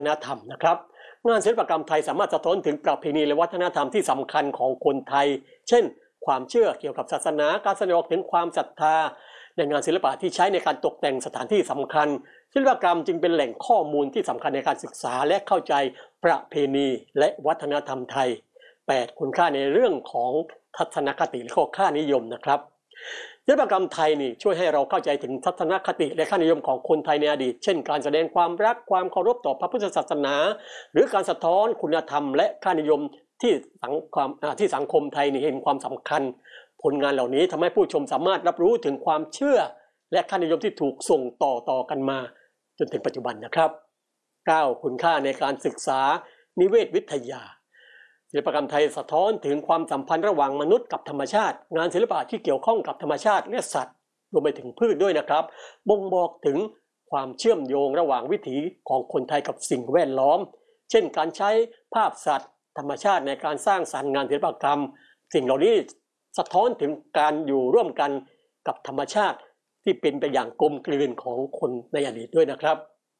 ฒนธรรมนะครับงานศิลปกรรมไทยสามารถสะท้อนถึงประเพณีและวัฒนธรรมที่สำคัญของคนไทยเช่นความเชื่อเกี่ยวกับศาสนาการแสดงออกถึงความศรัทธาในงานศิลปะที่ใช้ในการตกแต่งสถานที่สำคัญศิลปกรรมจึงเป็นแหล่งข้อมูลที่สำคัญในการศึกษาและเข้าใจประเพณีและวัฒนธรรมไทย8คุณค่าในเรื่องของทัศนคติและค่านิยมนะครับศิลปกรรมไทยนี่ช่วยให้เราเข้าใจถึงทัศนคติและค่านิยมของคนไทยในอดีตเช่นการแสดงความรักความเคารพต่อพระพุทธศาสนาหรือการสะท้อนคุณธรรมและค่านิยมที่สังคมไทยนี่เห็นความสำคัญผลงานเหล่านี้ทำให้ผู้ชมสามารถรับรู้ถึงความเชื่อและค่านิยมที่ถูกส่งต่อกันมาจนถึงปัจจุบันนะครับ9คุณค่าในการศึกษานิเวศวิทยาศิลปกรรมไทยสะท้อนถึงความสัมพันธ์ระหว่างมนุษย์กับธรรมชาติงานศิลปะที่เกี่ยวข้องกับธรรมชาติและสัตว์รวมไปถึงพืชด้วยนะครับบ่งบอกถึงความเชื่อมโยงระหว่างวิถีของคนไทยกับสิ่งแวดล้อมเช่นการใช้ภาพสัตว์ธรรมชาติในการสร้างสรรค์งานศิลปกรรมสิ่งเหล่านี้สะท้อนถึงการอยู่ร่วมกันกับธรรมชาติที่เป็นไปอย่างกลมกลืนของคนในอดีตด้วยนะครับ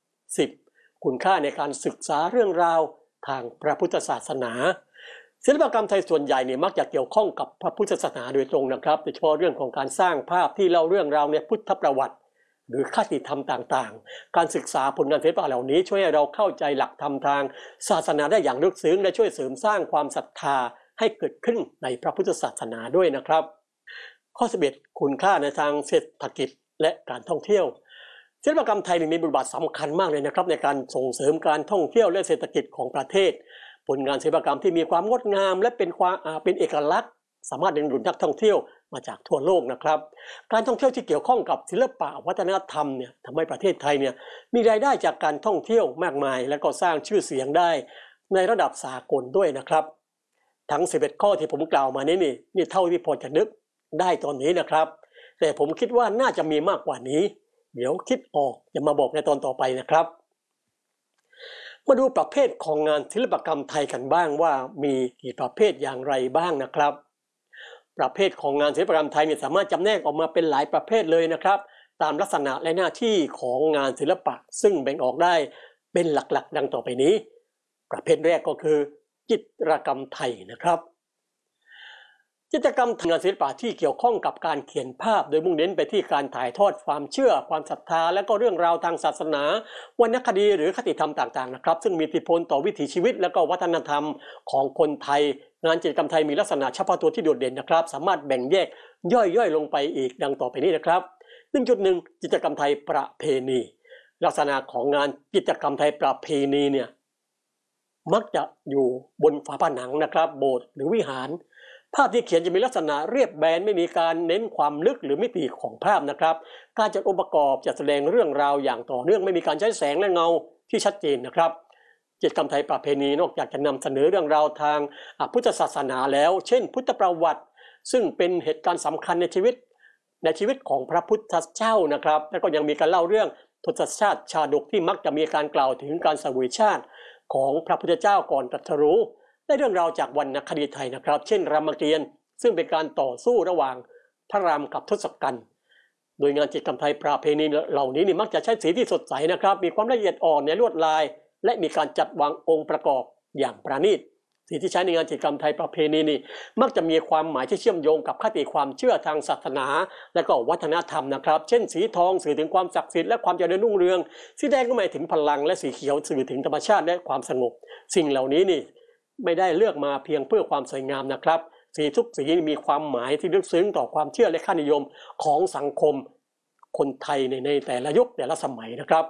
10คุณค่าในการศึกษาเรื่องราวทางพระพุทธศาสนาศิลปกรรมไทยส่วนใหญ่เนี่ยมักจะเกี่ยวข้องกับพระพุทธศาสนาโดยตรงนะครับโดยเฉพาะเรื่องของการสร้างภาพที่เล่าเรื่องราวในพุทธประวัติหรือคติธรรมต่างๆการศึกษาผลงานศิลปะเหล่านี้ช่วยให้เราเข้าใจหลักธรรมทางศาสนาได้อย่างลึกซึ้งและช่วยเสริมสร้างความศรัทธาให้เกิดขึ้นในพระพุทธศาสนาด้วยนะครับข้อ11คุณค่าในทางเศรษฐกิจและการท่องเที่ยวศิลปกรรมไทยมีบทบาทสำคัญมากเลยนะครับในการส่งเสริมการท่องเที่ยวและเศรษฐกิจของประเทศผลงานศิลปกรรมที่มีความงดงามและเป็นเอกลักษณ์สามารถดึงดูดนักท่องเที่ยวมาจากทั่วโลกนะครับการท่องเที่ยวที่เกี่ยวข้องกับศิลปะวัฒนธรรมเนี่ยทำให้ประเทศไทยเนี่ยมีรายได้จากการท่องเที่ยวมากมายและก็สร้างชื่อเสียงได้ในระดับสากลด้วยนะครับทั้ง11ข้อที่ผมกล่าวมานี่เท่าที่พอจะนึกได้ตอนนี้นะครับแต่ผมคิดว่าน่าจะมีมากกว่านี้เดี๋ยวคิดออกจะมาบอกในตอนต่อไปนะครับมาดูประเภทของงานศิลปกรรมไทยกันบ้างว่ามีกี่ประเภทอย่างไรบ้างนะครับประเภทของงานศิลปกรรมไทยเนี่ยสามารถจำแนกออกมาเป็นหลายประเภทเลยนะครับตามลักษณะและหน้าที่ของงานศิลปะซึ่งแบ่งออกได้เป็นหลักๆดังต่อไปนี้ประเภทแรกก็คือจิตรกรรมไทยนะครับจิตรกรรมงานศิลปะที่เกี่ยวข้องกับการเขียนภาพโดยมุ่งเน้นไปที่การถ่ายทอดความเชื่อความศรัทธาและก็เรื่องราวทางศาสนาวรรณคดีหรือคติธรรมต่างๆนะครับซึ่งมีอิทธิพลต่อวิถีชีวิตและก็วัฒนธรรมของคนไทยงานจิตรกรรมไทยมีลักษณะเฉพาะตัวที่โดดเด่นนะครับสามารถแบ่งแยกย่อยๆลงไปอีกดังต่อไปนี้นะครับ 1.1 จิตรกรรมไทยประเพณีลักษณะของงานจิตรกรรมไทยประเพณีเนี่ยมักจะอยู่บนฝาผนังนะครับโบสถ์หรือวิหารภาพที่เขียนจะมีลักษณะเรียบแบนไม่มีการเน้นความลึกหรือมิติของภาพนะครับการจัดองค์ประกอบจะแสดงเรื่องราวอย่างต่อเนื่องไม่มีการใช้แสงและเงาที่ชัดเจนนะครับจิตรกรรมไทยประเพณีนอกจากจะนำเสนอเรื่องราวทางพุทธศาสนาแล้วเช่นพุทธประวัติซึ่งเป็นเหตุการณ์สำคัญในชีวิตของพระพุทธเจ้านะครับแล้วก็ยังมีการเล่าเรื่องทศชาติชาดกที่มักจะมีการกล่าวถึงการเสวยชาติของพระพุทธเจ้าก่อนตรัสรู้ได้เรื่องราวจากวรรณคดีไทยนะครับเช่นรามเกียรติ์ซึ่งเป็นการต่อสู้ระหว่างพระรามกับทศกัณฐ์โดยงานจิตรกรรมไทยประเพณีเหล่านี้มักจะใช้สีที่สดใสนะครับมีความละเอียดอ่อนในลวดลายและมีการจัดวางองค์ประกอบอย่างประณีตสีที่ใช้ในงานจิตรกรรมไทยประเพณีมักจะมีความหมายที่เชื่อมโยงกับคติความเชื่อทางศาสนาและก็วัฒนธรรมนะครับเช่นสีทองสื่อถึงความศักดิ์สิทธิ์และความเจริญรุ่งเรืองสีแดงก็หมายถึงพลังและสีเขียวสื่อถึงธรรมชาติและความสงบสิ่งเหล่านี้ไม่ได้เลือกมาเพียงเพื่อความสวยงามนะครับสีทุกสีมีความหมายที่ลึกซึ้งต่อความเชื่อและค่านิยมของสังคมคนไทยในแต่ละยุคแต่ละสมัยนะครับ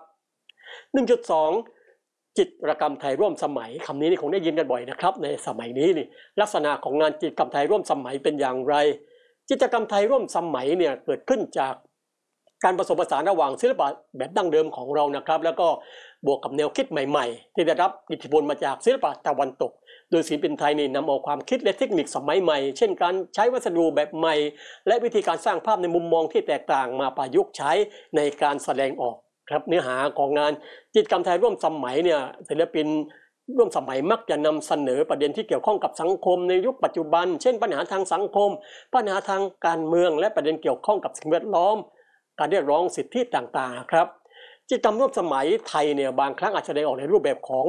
1.2 จิตรกรรมไทยร่วมสมัยคำนี้คงได้ยินกันบ่อยนะครับในสมัยนี้ลักษณะของงานจิตรกรรมไทยร่วมสมัยเป็นอย่างไรจิตรกรรมไทยร่วมสมัยเกิดขึ้นจากการผสมผสานระหว่างศิลปะแบบดั้งเดิมของเรานะครับแล้วก็บวกกับแนวคิดใหม่ๆที่ได้รับอิทธิพลมาจากศิลปะตะวันตกโดยศิลปินไทยนำเอาความคิดและเทคนิคสมัยใหม่เช่นการใช้วัสดุแบบใหม่และวิธีการสร้างภาพในมุมมองที่แตกต่างมาประยุกต์ใช้ในการแสดงออกครับเนื้อหาของงานจิตรกรรมไทยร่วมสมัยศิลปินร่วมสมัยมักจะนำเสนอประเด็นที่เกี่ยวข้องกับสังคมในยุคปัจจุบันเช่นปัญหาทางสังคมปัญหาทางการเมืองและประเด็นเกี่ยวข้องกับสิ่งแวดล้อมการเรียกร้องสิทธิต่างๆครับจิตรกรรมร่วมสมัยไทยบางครั้งอาจแสดงออกในรูปแบบของ